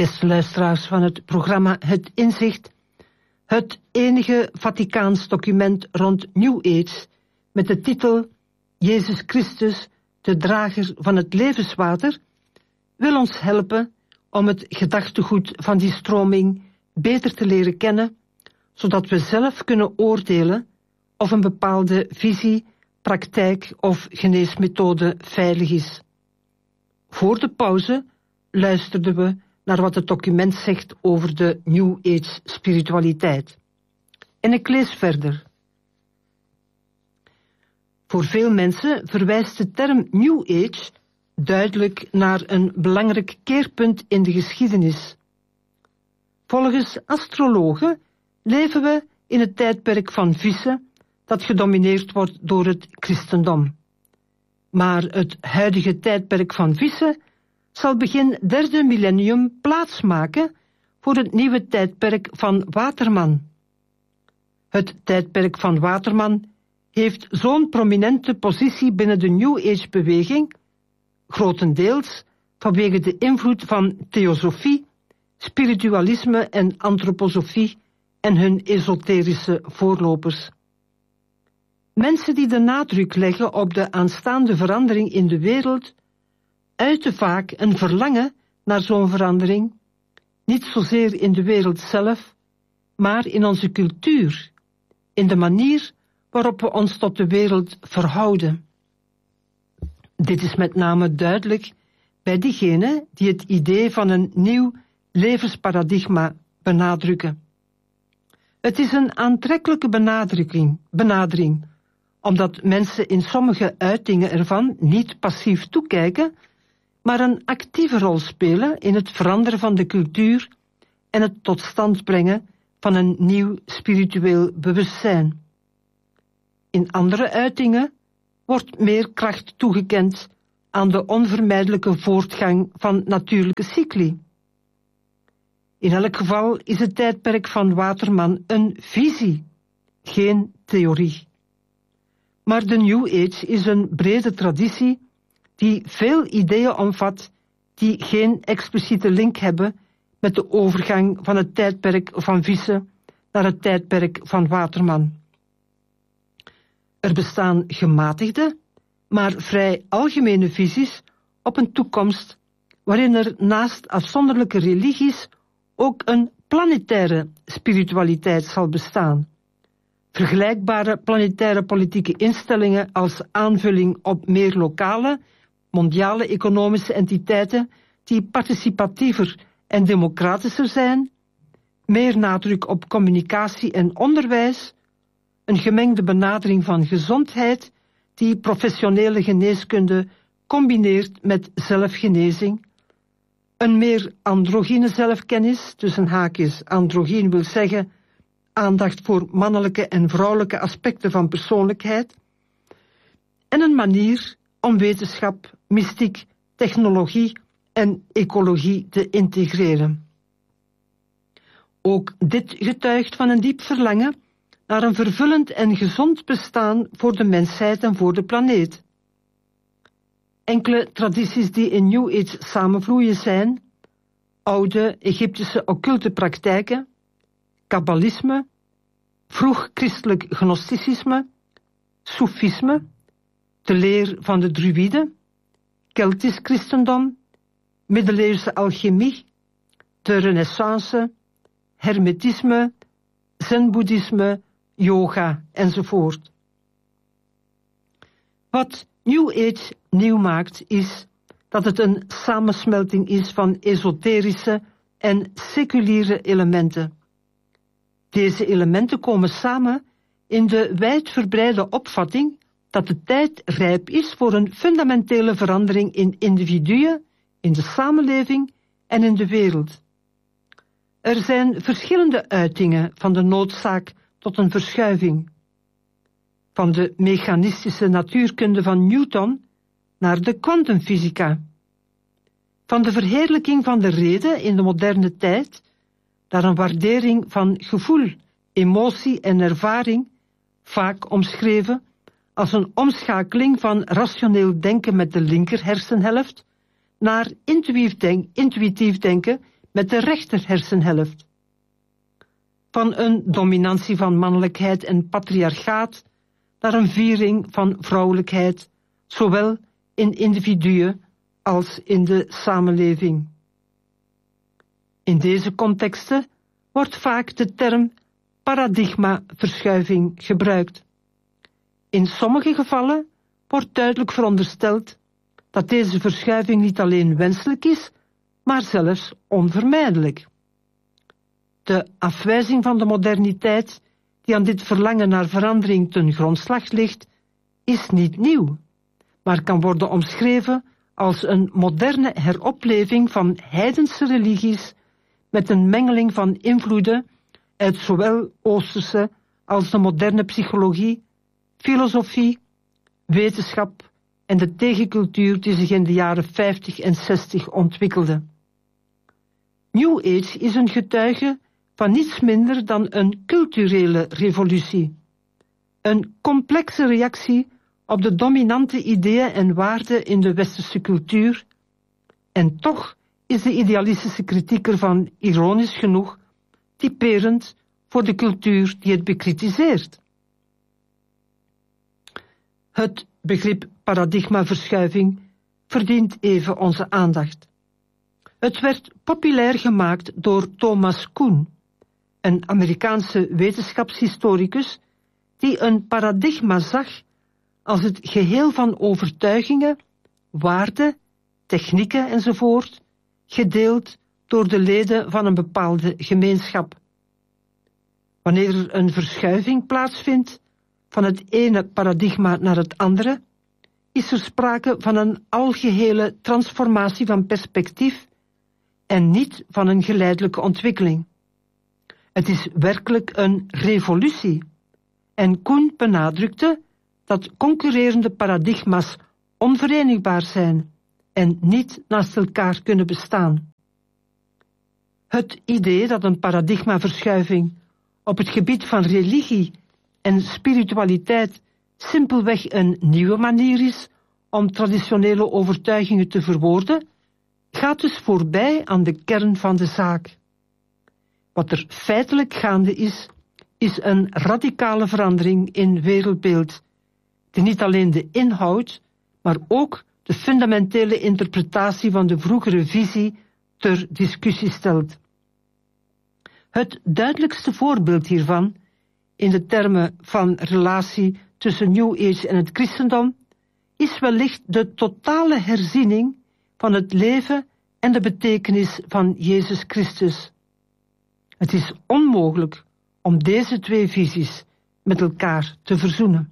Beste luisteraars van het programma Het Inzicht, het enige Vaticaans document rond New Age met de titel Jezus Christus, de drager van het levenswater, wil ons helpen om het gedachtegoed van die stroming beter te leren kennen, zodat we zelf kunnen oordelen of een bepaalde visie, praktijk of geneesmethode veilig is. Voor de pauze luisterden we naar wat het document zegt over de New Age spiritualiteit. En ik lees verder. Voor veel mensen verwijst de term New Age duidelijk naar een belangrijk keerpunt in de geschiedenis. Volgens astrologen leven we in het tijdperk van vissen dat gedomineerd wordt door het christendom. Maar het huidige tijdperk van vissen zal begin derde millennium plaatsmaken voor het nieuwe tijdperk van Waterman. Het tijdperk van Waterman heeft zo'n prominente positie binnen de New Age-beweging, grotendeels vanwege de invloed van theosofie, spiritualisme en antroposofie en hun esoterische voorlopers. Mensen die de nadruk leggen op de aanstaande verandering in de wereld, uiten vaak een verlangen naar zo'n verandering, niet zozeer in de wereld zelf, maar in onze cultuur, in de manier waarop we ons tot de wereld verhouden. Dit is met name duidelijk bij diegenen die het idee van een nieuw levensparadigma benadrukken. Het is een aantrekkelijke benadering, omdat mensen in sommige uitingen ervan niet passief toekijken, maar een actieve rol spelen in het veranderen van de cultuur en het tot stand brengen van een nieuw spiritueel bewustzijn. In andere uitingen wordt meer kracht toegekend aan de onvermijdelijke voortgang van natuurlijke cycli. In elk geval is het tijdperk van Waterman een visie, geen theorie. Maar de New Age is een brede traditie die veel ideeën omvat die geen expliciete link hebben met de overgang van het tijdperk van vissen naar het tijdperk van Waterman. Er bestaan gematigde, maar vrij algemene visies op een toekomst waarin er naast afzonderlijke religies ook een planetaire spiritualiteit zal bestaan. Vergelijkbare planetaire politieke instellingen als aanvulling op meer lokale, mondiale economische entiteiten die participatiever en democratischer zijn, meer nadruk op communicatie en onderwijs, een gemengde benadering van gezondheid die professionele geneeskunde combineert met zelfgenezing, een meer androgyne zelfkennis, tussen haakjes androgyn wil zeggen aandacht voor mannelijke en vrouwelijke aspecten van persoonlijkheid, en een manier om wetenschap, mystiek, technologie en ecologie te integreren. Ook dit getuigt van een diep verlangen naar een vervullend en gezond bestaan voor de mensheid en voor de planeet. Enkele tradities die in New Age samenvloeien zijn oude Egyptische occulte praktijken, kabbalisme, vroeg-christelijk gnosticisme, soefisme, de leer van de druïden, Keltisch christendom, middeleeuwse alchemie, de renaissance, hermetisme, zen-boeddhisme, yoga enzovoort. Wat New Age nieuw maakt is dat het een samensmelting is van esoterische en seculiere elementen. Deze elementen komen samen in de wijdverbreide opvatting dat de tijd rijp is voor een fundamentele verandering in individuen, in de samenleving en in de wereld. Er zijn verschillende uitingen van de noodzaak tot een verschuiving. Van de mechanistische natuurkunde van Newton naar de kwantumfysica. Van de verheerlijking van de reden in de moderne tijd naar een waardering van gevoel, emotie en ervaring, vaak omschreven als een omschakeling van rationeel denken met de linker hersenhelft naar intuïtief denken met de rechter hersenhelft. Van een dominantie van mannelijkheid en patriarchaat naar een viering van vrouwelijkheid, zowel in individuen als in de samenleving. In deze contexten wordt vaak de term paradigmaverschuiving gebruikt. In sommige gevallen wordt duidelijk verondersteld dat deze verschuiving niet alleen wenselijk is, maar zelfs onvermijdelijk. De afwijzing van de moderniteit, die aan dit verlangen naar verandering ten grondslag ligt, is niet nieuw, maar kan worden omschreven als een moderne heropleving van heidense religies met een mengeling van invloeden uit zowel Oosterse als de moderne psychologie, filosofie, wetenschap en de tegencultuur die zich in de jaren 50 en 60 ontwikkelde. New Age is een getuige van niets minder dan een culturele revolutie. Een complexe reactie op de dominante ideeën en waarden in de westerse cultuur, en toch is de idealistische kritiek ervan ironisch genoeg typerend voor de cultuur die het bekritiseert. Het begrip paradigmaverschuiving verdient even onze aandacht. Het werd populair gemaakt door Thomas Kuhn, een Amerikaanse wetenschapshistoricus die een paradigma zag als het geheel van overtuigingen, waarden, technieken enzovoort, gedeeld door de leden van een bepaalde gemeenschap. Wanneer er een verschuiving plaatsvindt van het ene paradigma naar het andere, is er sprake van een algehele transformatie van perspectief en niet van een geleidelijke ontwikkeling. Het is werkelijk een revolutie. En Kuhn benadrukte dat concurrerende paradigma's onverenigbaar zijn en niet naast elkaar kunnen bestaan. Het idee dat een paradigmaverschuiving op het gebied van religie en spiritualiteit simpelweg een nieuwe manier is om traditionele overtuigingen te verwoorden, gaat dus voorbij aan de kern van de zaak. Wat er feitelijk gaande is een radicale verandering in wereldbeeld, die niet alleen de inhoud, maar ook de fundamentele interpretatie van de vroegere visie ter discussie stelt. Het duidelijkste voorbeeld hiervan, in de termen van relatie tussen New Age en het christendom, is wellicht de totale herziening van het leven en de betekenis van Jezus Christus. Het is onmogelijk om deze twee visies met elkaar te verzoenen.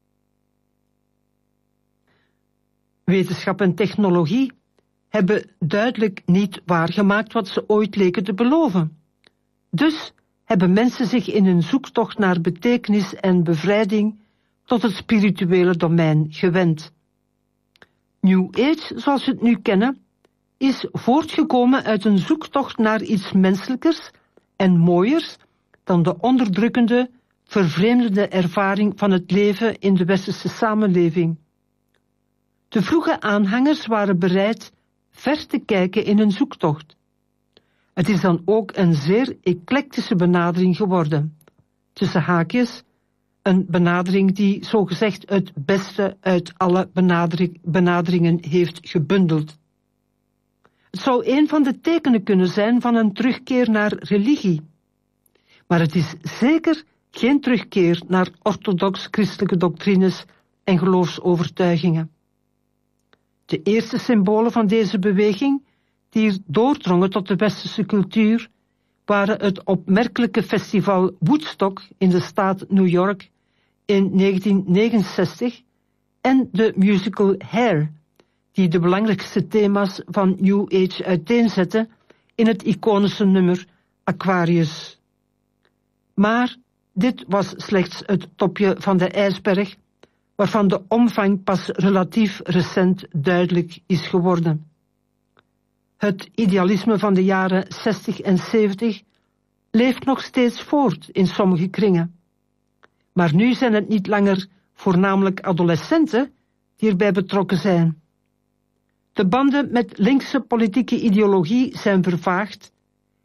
Wetenschap en technologie hebben duidelijk niet waargemaakt wat ze ooit leken te beloven. Dus hebben mensen zich in hun zoektocht naar betekenis en bevrijding tot het spirituele domein gewend. New Age, zoals we het nu kennen, is voortgekomen uit een zoektocht naar iets menselijkers en mooiers dan de onderdrukkende, vervreemdende ervaring van het leven in de westerse samenleving. De vroege aanhangers waren bereid ver te kijken in hun zoektocht. Het is dan ook een zeer eclectische benadering geworden. Tussen haakjes, een benadering die zogezegd het beste uit alle benaderingen heeft gebundeld. Het zou een van de tekenen kunnen zijn van een terugkeer naar religie. Maar het is zeker geen terugkeer naar orthodox-christelijke doctrines en geloofsovertuigingen. De eerste symbolen van deze beweging, die er doordrongen tot de westerse cultuur, waren het opmerkelijke festival Woodstock in de staat New York in 1969 en de musical Hair, die de belangrijkste thema's van New Age uiteenzette in het iconische nummer Aquarius. Maar dit was slechts het topje van de ijsberg, waarvan de omvang pas relatief recent duidelijk is geworden. Het idealisme van de jaren 60 en 70 leeft nog steeds voort in sommige kringen. Maar nu zijn het niet langer voornamelijk adolescenten die erbij betrokken zijn. De banden met linkse politieke ideologie zijn vervaagd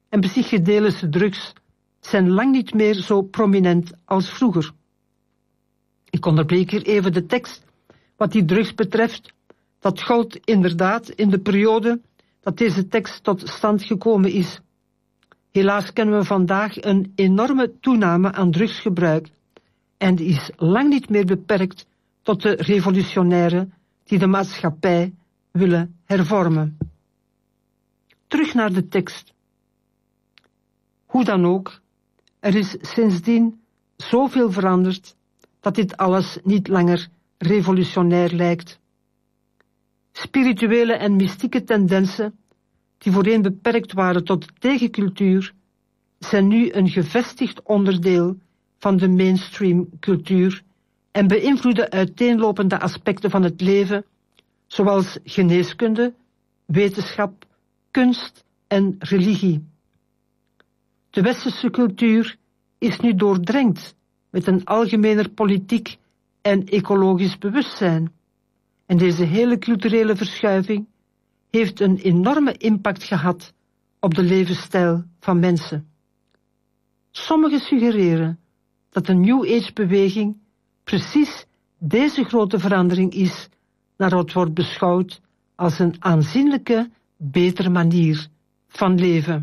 en psychedelische drugs zijn lang niet meer zo prominent als vroeger. Ik onderbreek hier even de tekst. Wat die drugs betreft, dat gold inderdaad in de periode dat deze tekst tot stand gekomen is. Helaas kennen we vandaag een enorme toename aan drugsgebruik en die is lang niet meer beperkt tot de revolutionairen die de maatschappij willen hervormen. Terug naar de tekst. Hoe dan ook, er is sindsdien zoveel veranderd dat dit alles niet langer revolutionair lijkt. Spirituele en mystieke tendensen, die voorheen beperkt waren tot tegencultuur, zijn nu een gevestigd onderdeel van de mainstream cultuur en beïnvloeden uiteenlopende aspecten van het leven, zoals geneeskunde, wetenschap, kunst en religie. De westerse cultuur is nu doordrenkt met een algemener politiek en ecologisch bewustzijn. En deze hele culturele verschuiving heeft een enorme impact gehad op de levensstijl van mensen. Sommigen suggereren dat de New Age-beweging precies deze grote verandering is naar wat wordt beschouwd als een aanzienlijke, betere manier van leven.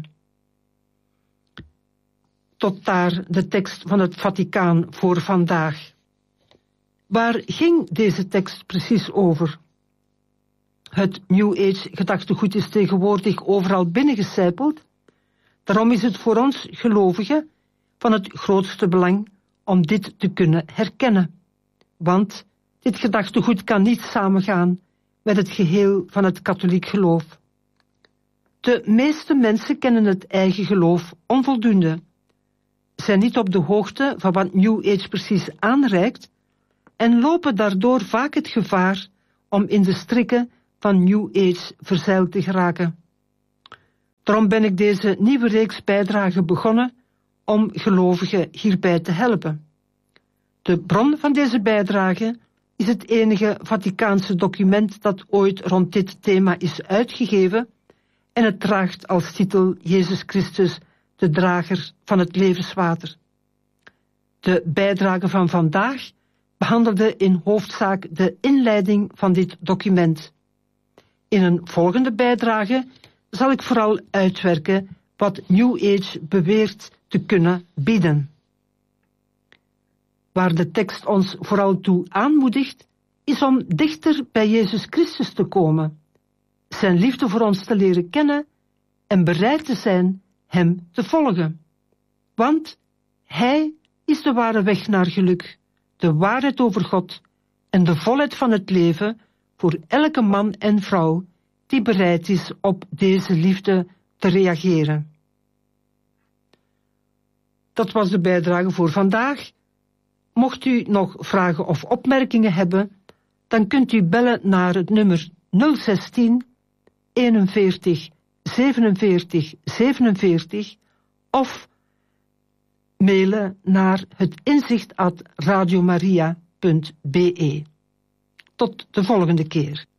Tot daar de tekst van het Vaticaan voor vandaag. Waar ging deze tekst precies over? Het New Age gedachtegoed is tegenwoordig overal binnengecijpeld. Daarom is het voor ons gelovigen van het grootste belang om dit te kunnen herkennen. Want dit gedachtegoed kan niet samengaan met het geheel van het katholiek geloof. De meeste mensen kennen het eigen geloof onvoldoende, zijn niet op de hoogte van wat New Age precies aanreikt en lopen daardoor vaak het gevaar om in de strikken van New Age verzeild te geraken. Daarom ben ik deze nieuwe reeks bijdragen begonnen om gelovigen hierbij te helpen. De bron van deze bijdrage is het enige Vaticaanse document dat ooit rond dit thema is uitgegeven en het draagt als titel Jezus Christus, de drager van het levenswater. De bijdrage van vandaag behandelde in hoofdzaak de inleiding van dit document. In een volgende bijdrage zal ik vooral uitwerken wat New Age beweert te kunnen bieden. Waar de tekst ons vooral toe aanmoedigt, is om dichter bij Jezus Christus te komen, zijn liefde voor ons te leren kennen en bereid te zijn hem te volgen. Want hij is de ware weg naar geluk, de waarheid over God en de volheid van het leven voor elke man en vrouw die bereid is op deze liefde te reageren. Dat was de bijdrage voor vandaag. Mocht u nog vragen of opmerkingen hebben, dan kunt u bellen naar het nummer 016 41 47 47 of mailen naar hetinzicht@radiomaria.be. Tot de volgende keer.